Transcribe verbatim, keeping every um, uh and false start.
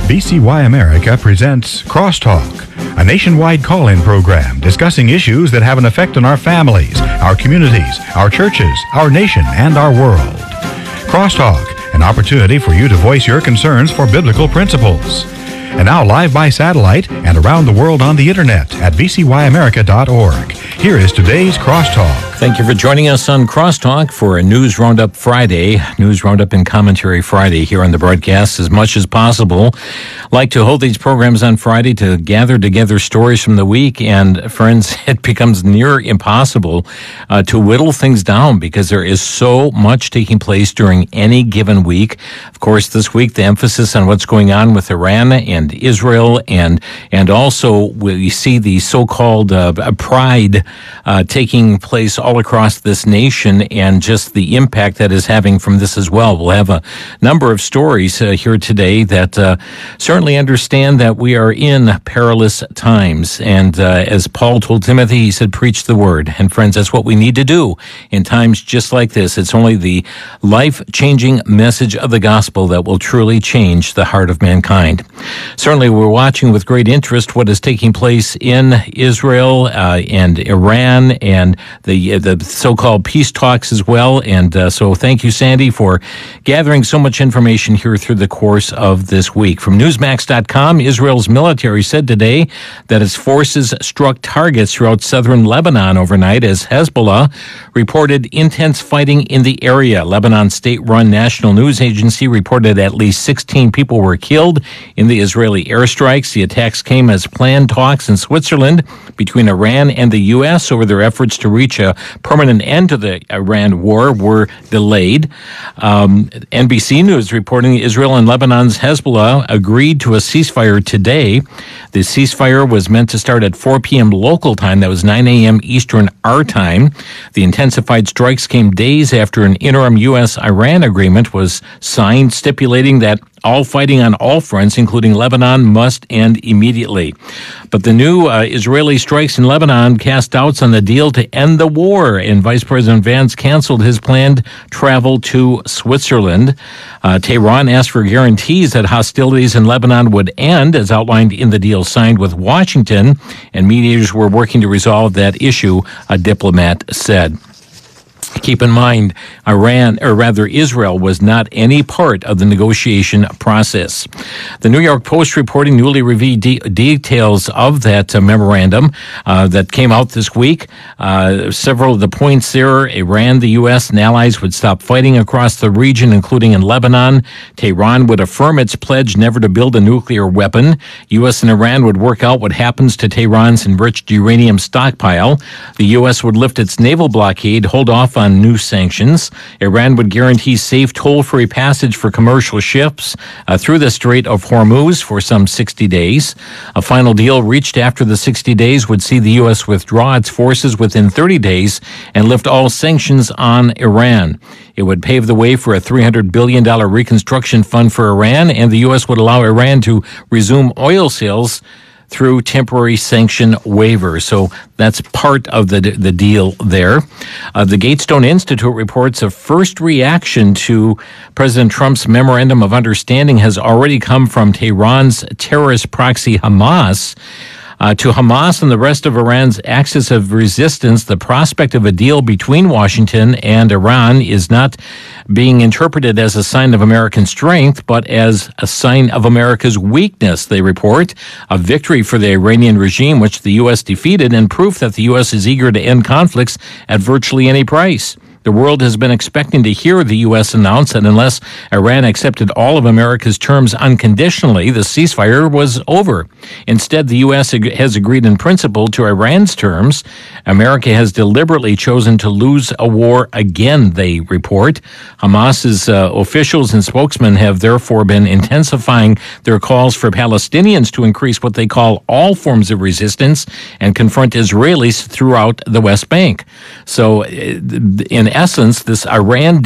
V C Y America presents Crosstalk, a nationwide call-in program discussing issues that have an effect on our families, our communities, our churches, our nation, and our world. Crosstalk, an opportunity for you to voice your concerns for biblical principles. And now live by satellite and around the world on the internet at v c y america dot org. Here is today's Crosstalk. Thank you for joining us on Crosstalk for a News Roundup Friday, News Roundup and Commentary Friday here on the broadcast as much as possible. Like to hold these programs on Friday to gather together stories from the week, and friends, it becomes near impossible uh, to whittle things down because there is so much taking place during any given week. Of course, this week the emphasis on what's going on with Iran and Israel, and and also we see the so-called uh, pride uh, taking place all across this nation, and just the impact that is having from this as well. We'll have a number of stories uh, here today that uh, certainly understand that we are in perilous times. And uh, as Paul told Timothy, he said, preach the word. And friends, that's what we need to do in times just like this. It's only the life-changing message of the gospel that will truly change the heart of mankind. Certainly, we're watching with great interest what is taking place in Israel uh, and Iran and the the so-called peace talks as well. And uh, so thank you, Sandy, for gathering so much information here through the course of this week. From Newsmax dot com, Israel's military said today that its forces struck targets throughout southern Lebanon overnight as Hezbollah reported intense fighting in the area. Lebanon's state-run national news agency reported at least sixteen people were killed in the Israeli airstrikes. The attacks came as planned talks in Switzerland between Iran and the U S over their efforts to reach a permanent end to the Iran war were delayed. Um, N B C News reporting Israel and Lebanon's Hezbollah agreed to a ceasefire today. The ceasefire was meant to start at four p.m. local time. That was nine a.m. Eastern our time. The intensified strikes came days after an interim U S Iran agreement was signed stipulating that all fighting on all fronts, including Lebanon, must end immediately. But the new uh, Israeli strikes in Lebanon cast doubts on the deal to end the war, and Vice President Vance canceled his planned travel to Switzerland. Uh, Tehran asked for guarantees that hostilities in Lebanon would end, as outlined in the deal signed with Washington, and mediators were working to resolve that issue, a diplomat said. Keep in mind, Iran, or rather Israel, was not any part of the negotiation process. The New York Post reporting newly revealed de- details of that uh, memorandum uh, that came out this week. Uh, several of the points there: Iran, the U S, and allies would stop fighting across the region, including in Lebanon. Tehran would affirm its pledge never to build a nuclear weapon. U S and Iran would work out what happens to Tehran's enriched uranium stockpile. The U S would lift its naval blockade, hold off on new sanctions. Iran would guarantee safe toll-free passage for commercial ships uh, through the Strait of Hormuz for some sixty days. A final deal reached after the sixty days would see the U S withdraw its forces within thirty days and lift all sanctions on Iran. It would pave the way for a three hundred billion dollars reconstruction fund for Iran, and the U S would allow Iran to resume oil sales through temporary sanction waivers. So that's part of the the deal there. Uh, the Gatestone Institute reports a first reaction to President Trump's memorandum of understanding has already come from Tehran's terrorist proxy Hamas. Uh, to Hamas and the rest of Iran's axis of resistance, the prospect of a deal between Washington and Iran is not being interpreted as a sign of American strength, but as a sign of America's weakness, they report. A victory for the Iranian regime, which the U S defeated, and proof that the U S is eager to end conflicts at virtually any price. The world has been expecting to hear the U S announce that unless Iran accepted all of America's terms unconditionally, the ceasefire was over. Instead, the U S has agreed in principle to Iran's terms. America has deliberately chosen to lose a war again, they report. Hamas's uh, officials and spokesmen have therefore been intensifying their calls for Palestinians to increase what they call all forms of resistance and confront Israelis throughout the West Bank. So, in essence, this Iran